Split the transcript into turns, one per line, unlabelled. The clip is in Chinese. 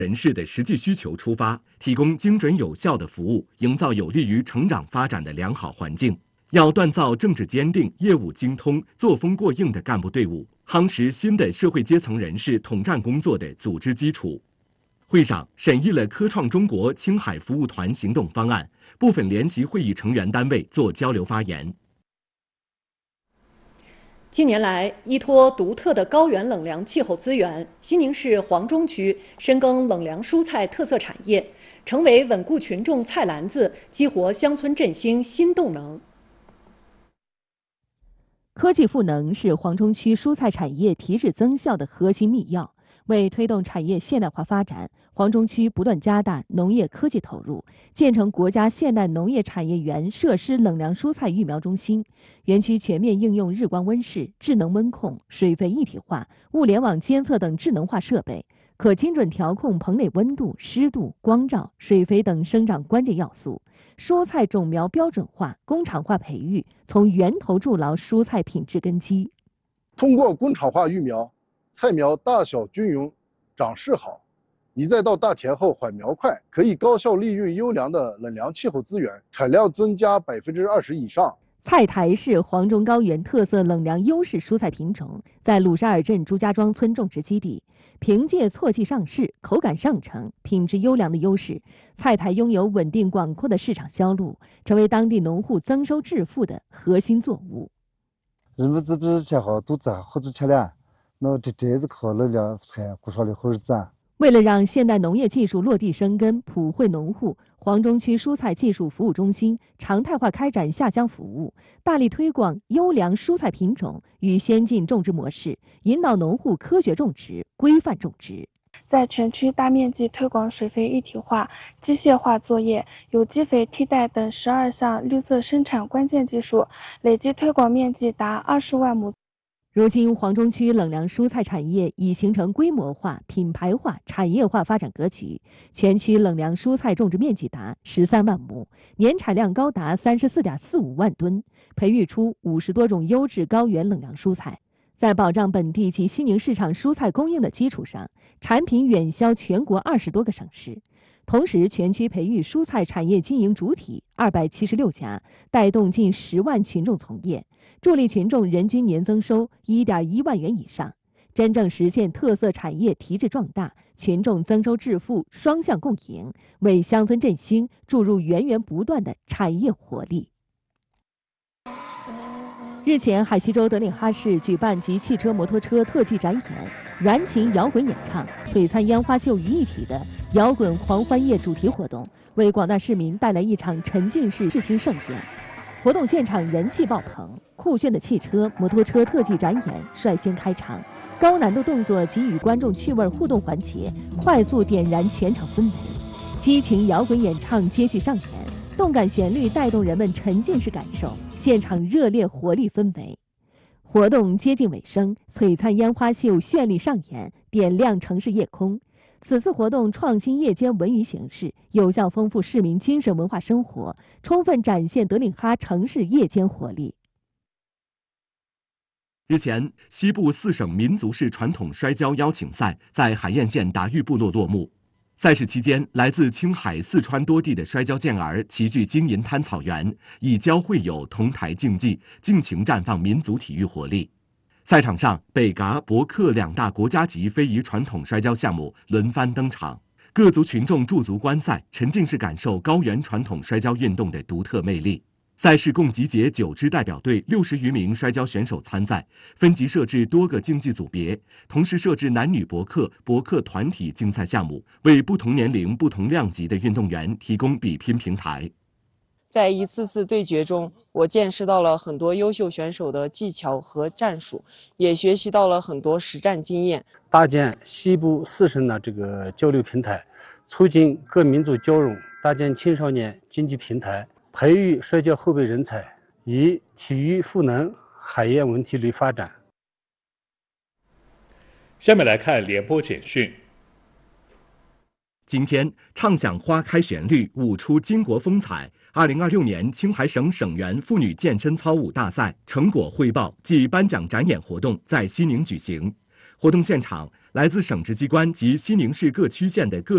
人士的实际需求出发，提供精准有效的服务，营造有利于成长发展的良好环境。要锻造政治坚定、业务精通、作风过硬的干部队伍，夯实新的社会阶层人士统战工作的组织基础。会上审议了科创中国青海服务团行动方案，部分联席会议成员单位作交流发言。
近年来，依托独特的高原冷凉气候资源，西宁市黄中区深耕冷凉蔬菜特色产业，成为稳固群众菜篮子、激活乡村振兴新动能。
科技赋能是黄中区蔬菜产业提质增效的核心密钥。为推动产业现代化发展，黄中区不断加大农业科技投入，建成国家现代农业产业园设施冷凉蔬菜育苗中心。园区全面应用日光温室、智能温控、水肥一体化、物联网监测等智能化设备，可精准调控棚内温度、湿度、光照、水肥等生长关键要素。蔬菜种苗标准化、工厂化培育，从源头筑牢蔬菜品质根基。
通过工厂化育苗，菜苗大小均匀，长势好，一再到大田后缓苗快，可以高效利用优良的冷凉气候资源，产量增加20%以上。
菜苔是黄中高原特色冷凉优势蔬菜品种，在鲁沙尔镇朱家庄村种植基地，凭借错季上市、口感上乘、品质优良的优势，菜苔拥有稳定广阔的市场销路，成为当地农户增收致富的核心作物。
人们是不是吃好肚子或者吃了？那这子考了两菜，过上了好日子。
为了让现代农业技术落地生根、普惠农户，黄中区蔬菜技术服务中心常态化开展下乡服务，大力推广优良蔬菜品种与先进种植模式，引导农户科学种植、规范种植。
在全区大面积推广水肥一体化、机械化作业、有机肥替代等12项绿色生产关键技术，累计推广面积达20万亩。
如今，黄中区冷凉蔬菜产业已形成规模化、品牌化、产业化发展格局。全区冷凉蔬菜种植面积达13万亩，年产量高达34.45万吨，培育出50多种优质高原冷凉蔬菜。在保障本地及西宁市场蔬菜供应的基础上，产品远销全国20多个省市。同时，全区培育蔬菜产业经营主体276家，带动近10万群众从业，助力群众人均年增收1.1万元以上，真正实现特色产业提质壮大、群众增收致富双向共赢，为乡村振兴注入源源不断的产业活力。日前，海西州德令哈市举办集汽车、摩托车特技展演、燃情摇滚演唱、璀璨烟花秀于一体的摇滚狂欢夜主题活动，为广大市民带来一场沉浸式视听盛宴。活动现场人气爆棚，酷炫的汽车、摩托车特技展演率先开场，高难度动作及与观众趣味互动环节快速点燃全场氛围，激情摇滚演唱接续上演，动感旋律带动人们沉浸式感受，现场热烈活力氛围。活动接近尾声，璀璨烟花秀绚丽上演，点亮城市夜空。此次活动创新夜间文娱形式，有效丰富市民精神文化生活，充分展现德令哈城市夜间活力。
日前，西部4省民族式传统摔跤邀请赛在海晏县达裕部落落幕。赛事期间，来自青海、四川多地的摔跤健儿齐聚金银滩草原，以交会友、同台竞技，尽情绽放民族体育活力。赛场上，北嘎、博克2大国家级非遗传统摔跤项目轮番登场，各族群众驻足观赛，沉浸式感受高原传统摔跤运动的独特魅力。赛事共集结9支代表队，60余名摔跤选手参赛，分级设置多个竞技组别，同时设置男女博克团体竞赛项目，为不同年龄、不同量级的运动员提供比拼平台。
在一次次对决中，我见识到了很多优秀选手的技巧和战术，也学习到了很多实战经验。
搭建西部4省的这个交流平台，促进各民族交融，搭建青少年经济平台，培育摔跤后备人才，以体育赋能海晏文体类发展。
下面来看联播简讯。
今天，畅享花开旋律，舞出巾帼风采。2026年青海省省员妇女健身操舞大赛成果汇报暨颁奖展演活动在西宁举行。活动现场，来自省直机关及西宁市各区县的各